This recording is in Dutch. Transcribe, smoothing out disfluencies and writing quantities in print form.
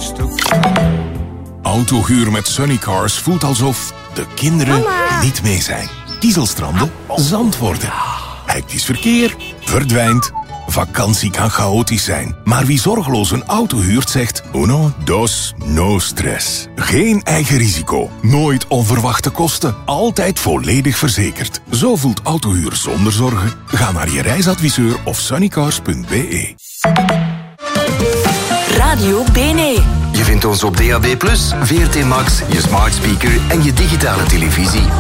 Autohuur met Sunnycars voelt alsof de kinderen niet mee zijn. Kiezelstranden, zand worden. Hectisch verkeer, verdwijnt. Vakantie kan chaotisch zijn. Maar wie zorgeloos een auto huurt zegt... Uno, dos, no stress. Geen eigen risico. Nooit onverwachte kosten. Altijd volledig verzekerd. Zo voelt autohuur zonder zorgen. Ga naar je reisadviseur of sunnycars.be. Radio BNE. Je vindt ons op DAB+, VRT Max, je smart speaker en je digitale televisie.